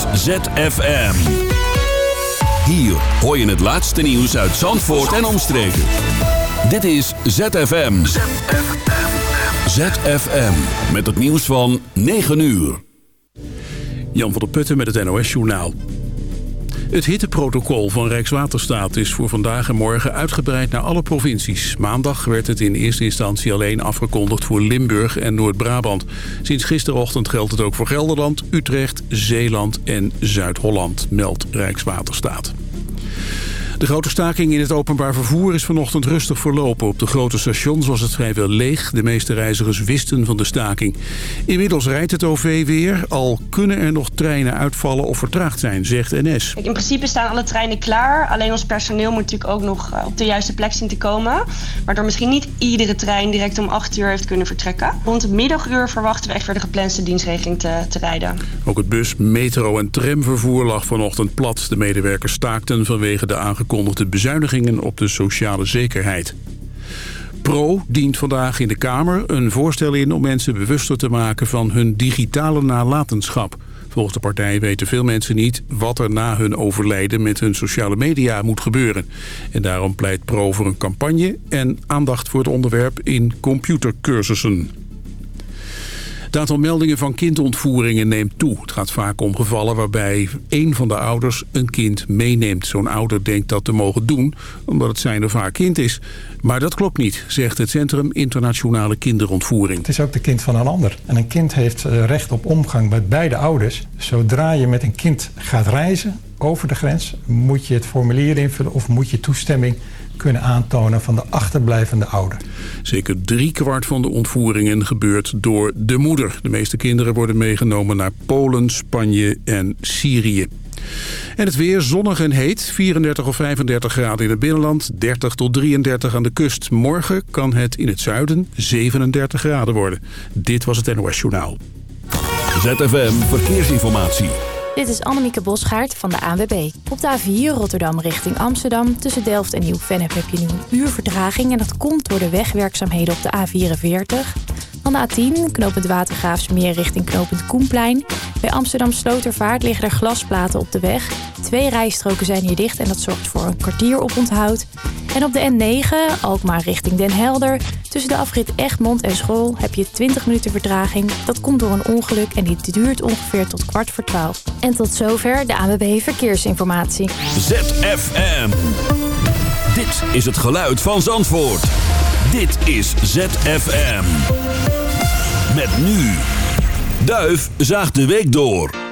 ZFM. Hier hoor je het laatste nieuws uit Zandvoort en omstreken. Dit is ZFM. ZFM. Met het nieuws van 9 uur. Jan van der Putten met het NOS-journaal. Het hitteprotocol van Rijkswaterstaat is voor vandaag en morgen uitgebreid naar alle provincies. Maandag werd het in eerste instantie alleen afgekondigd voor Limburg en Noord-Brabant. Sinds gisterochtend geldt het ook voor Gelderland, Utrecht, Zeeland en Zuid-Holland, meldt Rijkswaterstaat. De grote staking in het openbaar vervoer is vanochtend rustig verlopen. Op de grote stations was het vrijwel leeg. De meeste reizigers wisten van de staking. Inmiddels rijdt het OV weer, al kunnen er nog treinen uitvallen of vertraagd zijn, zegt NS. In principe staan alle treinen klaar. Alleen ons personeel moet natuurlijk ook nog op de juiste plek zien te komen. Waardoor misschien niet iedere trein direct om 8 uur heeft kunnen vertrekken. Rond het middaguur verwachten we echt weer de geplande dienstregeling te rijden. Ook het bus-, metro- en tramvervoer lag vanochtend plat. De medewerkers staakten vanwege de aangekondigde bezuinigingen op de sociale zekerheid. Pro dient vandaag in de Kamer een voorstel in om mensen bewuster te maken van hun digitale nalatenschap. Volgens de partij weten veel mensen niet wat er na hun overlijden met hun sociale media moet gebeuren. En daarom pleit Pro voor een campagne en aandacht voor het onderwerp in computercursussen. Het aantal meldingen van kindontvoeringen neemt toe. Het gaat vaak om gevallen waarbij één van de ouders een kind meeneemt. Zo'n ouder denkt dat te mogen doen, omdat het zijn of haar kind is. Maar dat klopt niet, zegt het Centrum Internationale Kinderontvoering. Het is ook de kind van een ander. En een kind heeft recht op omgang met beide ouders. Zodra je met een kind gaat reizen over de grens, moet je het formulier invullen of moet je toestemming kunnen aantonen van de achterblijvende ouder. Zeker 3/4 van de ontvoeringen gebeurt door de moeder. De meeste kinderen worden meegenomen naar Polen, Spanje en Syrië. En het weer zonnig en heet. 34 of 35 graden in het binnenland, 30 tot 33 aan de kust. Morgen kan het in het zuiden 37 graden worden. Dit was het NOS Journaal. ZFM Verkeersinformatie. Dit is Annemieke Bosgaard van de ANWB. Op de A4 Rotterdam richting Amsterdam. Tussen Delft en Nieuw-Vennep heb je nu een uur vertraging. En dat komt door de wegwerkzaamheden op de A44. Dan de A10, knooppunt Watergraafsmeer richting knooppunt Koenplein. Bij Amsterdam Slotervaart liggen er glasplaten op de weg. 2 rijstroken zijn hier dicht en dat zorgt voor een kwartier oponthoud. En op de N9, Alkmaar richting Den Helder. Tussen de afrit Egmond en School heb je 20 minuten vertraging. Dat komt door een ongeluk en die duurt ongeveer tot 11:15. En tot zover de ANWB Verkeersinformatie. ZFM. Dit is het geluid van Zandvoort. Dit is ZFM. Met nu. Duif zaagt de week door.